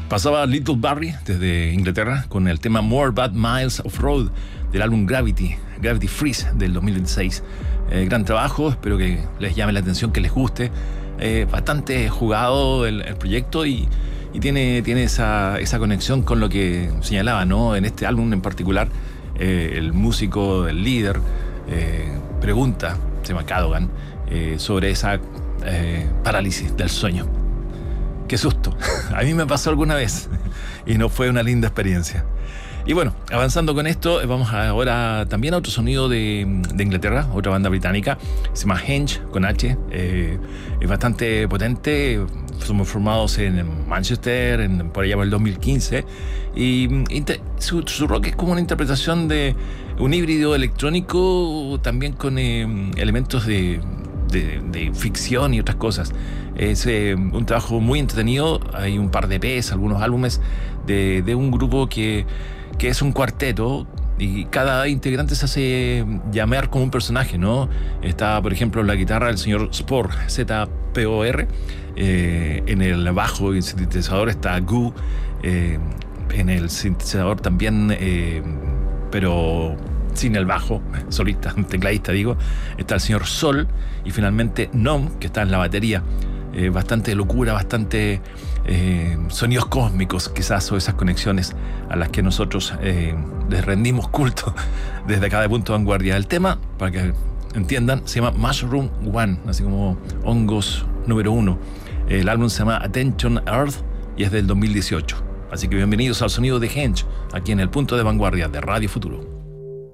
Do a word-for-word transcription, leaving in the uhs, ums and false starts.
Pasaba Little Barry desde Inglaterra con el tema More Bad Miles of Road del álbum Gravity, Gravity Freeze del dos mil veintiséis. Eh, gran trabajo, espero que les llame la atención, que les guste. Eh, bastante jugado el, el proyecto y, y tiene, tiene esa, esa conexión con lo que señalaba, ¿no? En este álbum en particular, eh, el músico, el líder, eh, pregunta, se llama Cadogan, eh, sobre esa eh, parálisis del sueño. Qué susto. A mí me pasó alguna vez y no fue una linda experiencia. Y bueno, avanzando con esto, vamos ahora también a otro sonido de, de Inglaterra, otra banda británica, se llama Henge, con H. Eh, es bastante potente. Somos formados en Manchester, en, por allá por el dos mil quince. Y inter, su, su rock es como una interpretación de un híbrido electrónico, también con eh, elementos de, de, de ficción y otras cosas. Es eh, un trabajo muy entretenido. Hay un par de E Pes, algunos álbumes de, de un grupo que, que es un cuarteto y cada integrante se hace llamar como un personaje, ¿no? Está, por ejemplo, en la guitarra el señor Spor, Z P O R. Eh, en el bajo y el sintetizador está Goo. Eh, en el sintetizador también, eh, pero sin el bajo, solista, tecladista digo, está el señor Sol. Y finalmente Nom, que está en la batería. Eh, bastante locura, bastante eh, sonidos cósmicos quizás, o esas conexiones a las que nosotros eh, les rendimos culto desde acá de Punto de Vanguardia. El tema, para que entiendan, se llama Mushroom One, así como hongos número uno. El álbum se llama Attention Earth y es del dos mil dieciocho. Así que bienvenidos al sonido de Henge, aquí en el Punto de Vanguardia de Radio Futuro.